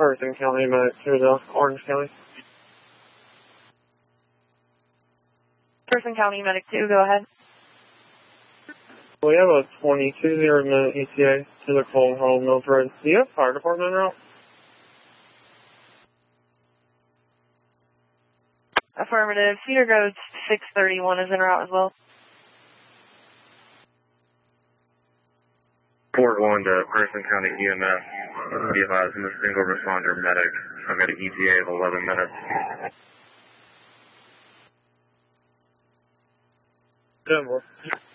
Carson County Medic to the Orange County. Carson County Medic 2, go ahead. We have a 22-minute ETA to the Colton Hall Mills Road. Do you have fire department route? Affirmative. Cedar Grove 631 is en route as well. Port 1 to Carson County EMS. Be advised, I'm a single responder medic. I've got an ETA of 11 minutes. Denver.